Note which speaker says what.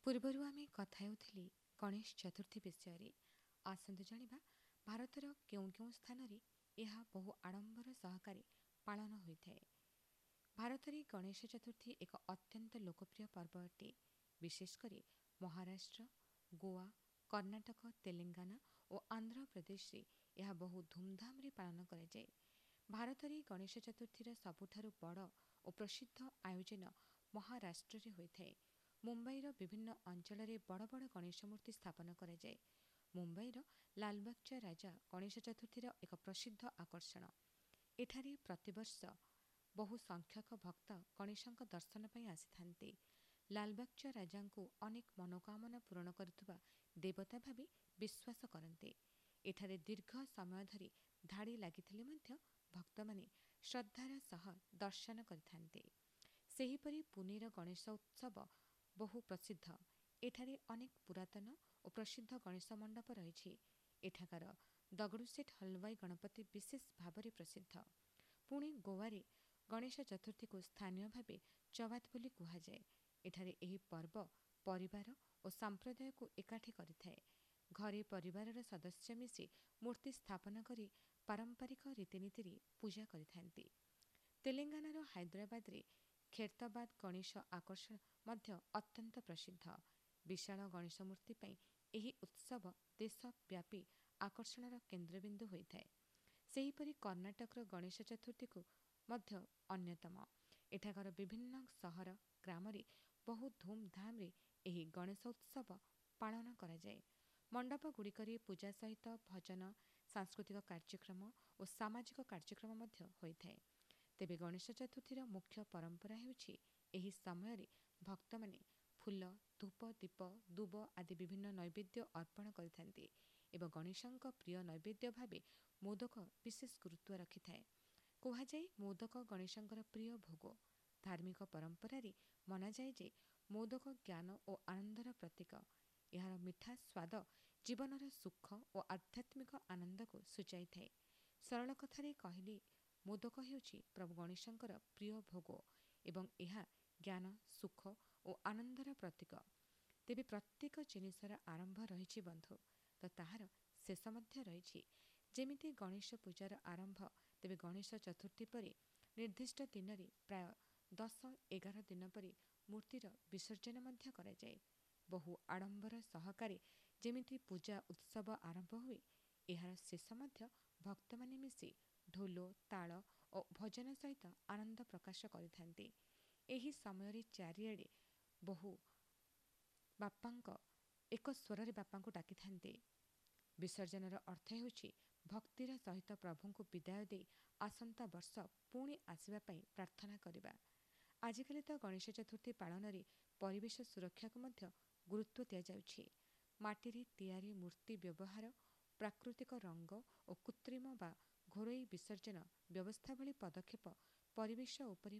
Speaker 1: ପୂର୍ବରୁ ଆମେ କଥା ହେଉଥିଲି ଗଣେଶ ଚତୁର୍ଥୀ ବିଷୟରେ। ଆସନ୍ତୁ ଜାଣିବା ଭାରତର କେଉଁ କେଉଁ ସ୍ଥାନରେ ଏହା ବହୁ ଆଡ଼ମ୍ବର ସହକାରେ ପାଳନ ହୋଇଥାଏ। ଭାରତରେ ଗଣେଶ ଚତୁର୍ଥୀ ଏକ ଅତ୍ୟନ୍ତ ଲୋକପ୍ରିୟ ପର୍ବ ଅଟେ। ବିଶେଷ କରି ମହାରାଷ୍ଟ୍ର, ଗୋଆ, କର୍ଣ୍ଣାଟକ, ତେଲେଙ୍ଗାନା ଓ ଆନ୍ଧ୍ରପ୍ରଦେଶରେ ଏହା ବହୁ ଧୁମ୍‌ଧାମ୍‌ରେ ପାଳନ କରାଯାଏ। ଭାରତରେ ଗଣେଶ ଚତୁର୍ଥୀର ସବୁଠାରୁ ବଡ଼ ଓ ପ୍ରସିଦ୍ଧ ଆୟୋଜନ ମହାରାଷ୍ଟ୍ରରେ ହୋଇଥାଏ। ମୁମ୍ବାଇର ବିଭିନ୍ନ ଅଞ୍ଚଳରେ ବଡ଼ ବଡ଼ ଗଣେଶ ମୂର୍ତ୍ତି ସ୍ଥାପନ କରାଯାଏ। ମୁମ୍ବାଇର ଲାଲବାଗଚା ରାଜା ଗଣେଶ ଚତୁର୍ଥୀର ଏକ ପ୍ରସିଦ୍ଧ ଆକର୍ଷଣ। ଏଠାରେ ପ୍ରତିବର୍ଷ ବହୁ ସଂଖ୍ୟକ ଭକ୍ତ ଗଣେଶଙ୍କ ଦର୍ଶନ ପାଇଁ ଆସିଥାନ୍ତି। ଲାଲବାଗଚା ରାଜାଙ୍କୁ ଅନେକ ମନୋକାମନା ପୂରଣ କରୁଥିବା ଦେବତା ଭାବେ ବିଶ୍ୱାସ କରନ୍ତି। ଏଠାରେ ଦୀର୍ଘ ସମୟ ଧରି ଧାଡ଼ି ଲାଗିଥିଲେ ମଧ୍ୟ ଭକ୍ତମାନେ ଶ୍ରଦ୍ଧାର ସହ ଦର୍ଶନ କରିଥାନ୍ତି। ସେହିପରି ପୁନେର ଗଣେଶ ଉତ୍ସବ ବହୁ ପ୍ରସିଦ୍ଧ। ଏଠାରେ ଅନେକ ପୁରାତନ ଓ ପ୍ରସିଦ୍ଧ ଗଣେଶ ମଣ୍ଡପ ରହିଛି। ଏଠାକାର ଦଗଡ଼ୁସେଠ ହଲୱାଇ ଗଣପତି ବିଶେଷ ଭାବରେ ପ୍ରସିଦ୍ଧ। ପୁଣି ଗୋଆରେ ଗଣେଶ ଚତୁର୍ଥୀକୁ ସ୍ଥାନୀୟ ଭାବେ ଚୱାତ ବୋଲି କୁହାଯାଏ। ଏଠାରେ ଏହି ପର୍ବ ପରିବାର ଓ ସମ୍ପ୍ରଦାୟକୁ ଏକାଠି କରିଥାଏ। ଘରେ ପରିବାରର ସଦସ୍ୟ ମିଶି ମୂର୍ତ୍ତି ସ୍ଥାପନ କରି ପାରମ୍ପରିକ ରୀତିନୀତିରେ ପୂଜା କରିଥାନ୍ତି। ତେଲେଙ୍ଗାନାର ହାଇଦ୍ରାବାଦରେ ଖେର୍ତ୍ତବାଦ ଗଣେଶ ଆକର୍ଷଣ ମଧ୍ୟ ଅତ୍ୟନ୍ତ ପ୍ରସିଦ୍ଧ। ବିଶାଳ ଗଣେଶ ମୂର୍ତ୍ତି ପାଇଁ ଏହି ଉତ୍ସବ ଦେଶବ୍ୟାପୀ ଆକର୍ଷଣର କେନ୍ଦ୍ରବିନ୍ଦୁ ହୋଇଥାଏ। ସେହିପରି କର୍ଣ୍ଣାଟକର ଗଣେଶ ଚତୁର୍ଥୀକୁ ମଧ୍ୟ ଅନ୍ୟତମ। ଏଠାକାର ବିଭିନ୍ନ ସହର ଗ୍ରାମରେ ବହୁ ଧୁମ୍‌ଧାମ୍‌ରେ ଏହି ଗଣେଶ ଉତ୍ସବ ପାଳନ କରାଯାଏ। ମଣ୍ଡପଗୁଡ଼ିକରେ ପୂଜା ସହିତ ଭଜନ, ସାଂସ୍କୃତିକ କାର୍ଯ୍ୟକ୍ରମ ଓ ସାମାଜିକ କାର୍ଯ୍ୟକ୍ରମ ମଧ୍ୟ ହୋଇଥାଏ। ତେବେ ଗଣେଶ ଚତୁର୍ଥୀର ମୁଖ୍ୟ ପରମ୍ପରା ହେଉଛି ଏହି ସମୟରେ ଭକ୍ତମାନେ ଫୁଲ, ଧୂପ, ଦୀପ, ଦୁବ ଆଦି ବିଭିନ୍ନ ନୈବେଦ୍ୟ ଅର୍ପଣ କରିଥାନ୍ତି ଏବଂ ଗଣେଶଙ୍କ ପ୍ରିୟ ନୈବେଦ୍ୟ ଭାବେ ମୋଦକ ବିଶେଷ ଗୁରୁତ୍ୱ ରଖିଥାଏ। କୁହାଯାଏ ମୋଦକ ଗଣେଶଙ୍କର ପ୍ରିୟ ଭୋଗ। ଧାର୍ମିକ ପରମ୍ପରାରେ ମନାଯାଏ ଯେ ମୋଦକ ଜ୍ଞାନ ଓ ଆନନ୍ଦର ପ୍ରତୀକ। ଏହାର ମିଠା ସ୍ୱାଦ ଜୀବନର ସୁଖ ଓ ଆଧ୍ୟାତ୍ମିକ ଆନନ୍ଦକୁ ସୂଚାଇଥାଏ। ସରଳ କଥାରେ କହିଲେ ମୋଦକ ହେଉଛି ପ୍ରଭୁ ଗଣେଶଙ୍କର ପ୍ରିୟ ଭୋଗ ଏବଂ ଏହା ଜ୍ଞାନ, ସୁଖ ଓ ଆନନ୍ଦର ପ୍ରତୀକ। ତେବେ ପ୍ରତ୍ୟେକ ଜିନିଷର ଆରମ୍ଭ ରହିଛି ବନ୍ଧୁ, ତ ତାହାର ଶେଷ ମଧ୍ୟ ରହିଛି। ଯେମିତି ଗଣେଶ ପୂଜାର ଆରମ୍ଭ, ତେବେ ଗଣେଶ ଚତୁର୍ଥୀ ପରେ ନିର୍ଦ୍ଦିଷ୍ଟ ଦିନରେ ପ୍ରାୟ 10-11 ଦିନ ପରେ ମୂର୍ତ୍ତିର ବିସର୍ଜନ ମଧ୍ୟ କରାଯାଏ। ବହୁ ଆଡ଼ମ୍ବର ସହକାରେ ଯେମିତି ପୂଜା ଉତ୍ସବ ଆରମ୍ଭ ହୁଏ, ଏହାର ଶେଷ ମଧ୍ୟ ଭକ୍ତମାନେ ମିଶି ଢୋଲ, ତାଳ ଓ ଭଜନ ସହିତ ଆନନ୍ଦ ପ୍ରକାଶ କରିଥାନ୍ତି। ଏହି ସମୟରେ ଚାରିଆଡ଼େ ବହୁ ବାପାଙ୍କ ଏକ ସ୍ୱରରେ ବାପାଙ୍କୁ ଡାକିଥାନ୍ତି। ବିସର୍ଜନର ଅର୍ଥ ହେଉଛି ଭକ୍ତିର ସହିତ ପ୍ରଭୁଙ୍କୁ ବିଦାୟ ଦେଇ ଆସନ୍ତା ବର୍ଷ ପୁଣି ଆସିବା ପାଇଁ ପ୍ରାର୍ଥନା କରିବା। ଆଜିକାଲି ତ ଗଣେଶ ଚତୁର୍ଥୀ ପାଳନରେ ପରିବେଶ ସୁରକ୍ଷାକୁ ମଧ୍ୟ ଗୁରୁତ୍ୱ ଦିଆଯାଉଛି। ମାଟିରେ ତିଆରି ମୂର୍ତ୍ତି ବ୍ୟବହାର, ପ୍ରାକୃତିକ ରଙ୍ଗ ଓ କୃତ୍ରିମ ବା ଘରୋଇ ବିସର୍ଜନ ବ୍ୟବସ୍ଥା ଭଳି ପଦକ୍ଷେପ ପରିବେଶ ଉପରେ